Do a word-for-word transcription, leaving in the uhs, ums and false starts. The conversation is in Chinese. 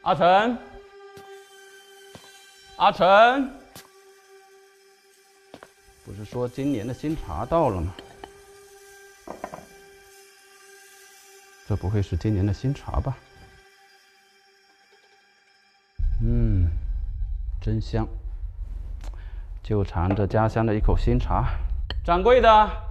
阿成，阿成，不是说今年的新茶到了吗？这不会是今年的新茶吧？嗯，真香，就馋着家乡的一口新茶。掌柜的。